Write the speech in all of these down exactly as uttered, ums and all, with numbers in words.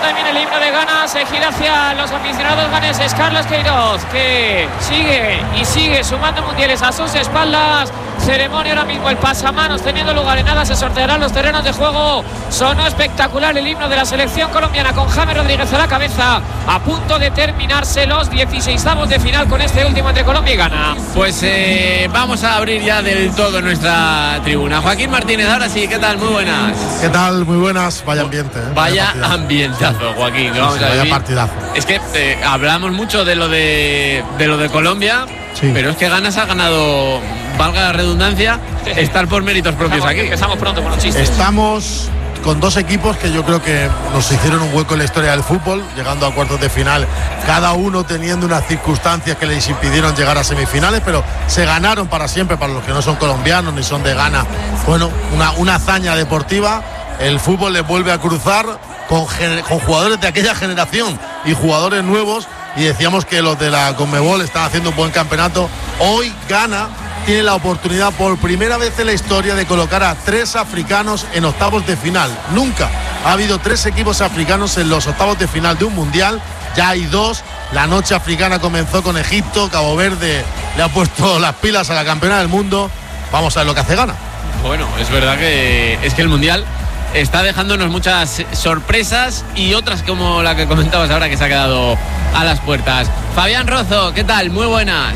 viene el himno de Ghana, se gira hacia los aficionados ganeses. Carlos Queiroz, que sigue y sigue sumando mundiales a sus espaldas. Ceremonia ahora mismo, el pasamanos teniendo lugar, en nada se sortearán los terrenos de juego. Sonó espectacular el himno de la selección colombiana con James Rodríguez a la cabeza, a punto de terminarse los dieciseisavos de final con este último entre Colombia y Ghana. Pues eh, vamos a abrir ya del todo nuestra tribuna. Joaquín Martínez, ahora sí, ¿qué tal? Muy buenas. ¿Qué tal? Muy buenas, vaya ambiente. ¿eh? Vaya, vaya ambientazo, Joaquín. Vamos sí, a vaya vivir. partidazo. Es que eh, hablamos mucho de lo de, de lo de Colombia, sí. Pero es que Ghana se ha ganado, valga la redundancia, sí. estar por méritos propios Estamos, aquí. Empezamos pronto con los chistes. Estamos con dos equipos que yo creo que nos hicieron un hueco en la historia del fútbol, llegando a cuartos de final, cada uno teniendo unas circunstancias que les impidieron llegar a semifinales, pero se ganaron para siempre, para los que no son colombianos ni son de Ghana. Bueno, una, una hazaña deportiva. El fútbol les vuelve a cruzar con, con jugadores de aquella generación y jugadores nuevos, y decíamos que los de la Conmebol están haciendo un buen campeonato. Hoy Ghana tiene la oportunidad por primera vez en la historia de colocar a tres africanos en octavos de final. Nunca ha habido tres equipos africanos en los octavos de final de un mundial. Ya hay dos. La noche africana comenzó con Egipto. Cabo Verde le ha puesto las pilas a la campeona del mundo. Vamos a ver lo que hace Ghana. Bueno, es verdad que es que el mundial está dejándonos muchas sorpresas y otras como la que comentabas ahora que se ha quedado a las puertas. Fabián Rozo, ¿qué tal? Muy buenas.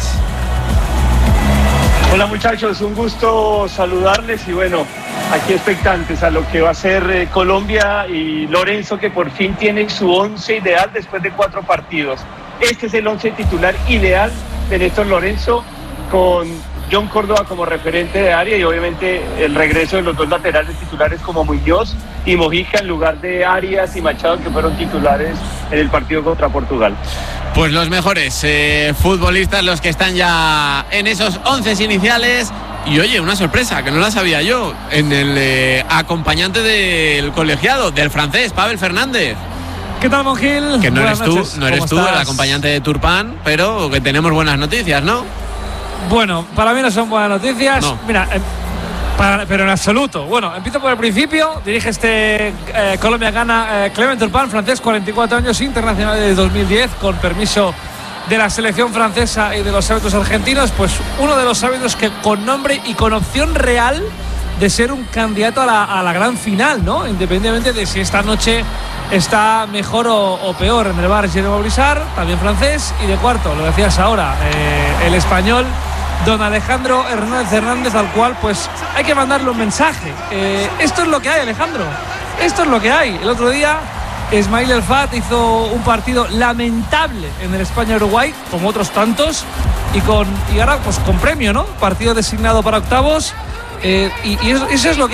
Hola muchachos, un gusto saludarles y bueno, aquí expectantes a lo que va a ser eh, Colombia y Lorenzo, que por fin tiene su once ideal después de cuatro partidos. Este es el once titular ideal de Néstor Lorenzo, con John Córdoba como referente de área y obviamente el regreso de los dos laterales titulares como Muñoz y Mojica en lugar de Arias y Machado, que fueron titulares en el partido contra Portugal. Pues los mejores eh, futbolistas, los que están ya en esos once iniciales. Y oye, una sorpresa que no la sabía yo, en el eh, acompañante del colegiado, del francés, Pavel Fernández. ¿Qué tal, Monjil? Que no buenas eres noches. tú, no eres tú el acompañante de Turpán, pero que tenemos buenas noticias, ¿no? Bueno, para mí no son buenas noticias. No. Mira, eh, para, pero en absoluto. Bueno, empiezo por el principio. Dirige este eh, Colombia-Ghana eh, Clement Turpán, francés, cuarenta y cuatro años, internacional de dos mil diez, con permiso de la selección francesa y de los árbitros argentinos. Pues uno de los árbitros que con nombre y con opción real de ser un candidato a la, a la gran final, ¿no? Independientemente de si esta noche está mejor o, o peor. En el bar Jerome Brizard, también francés, y de cuarto, lo decías ahora, eh, el español don Alejandro Hernández Hernández, al cual pues hay que mandarle un mensaje. Eh, esto es lo que hay, Alejandro, esto es lo que hay. El otro día Ismail El Fat hizo un partido lamentable en el España-Uruguay, como otros tantos, y con y ahora pues con premio, ¿no? Partido designado para octavos, eh, y, y eso, eso es lo que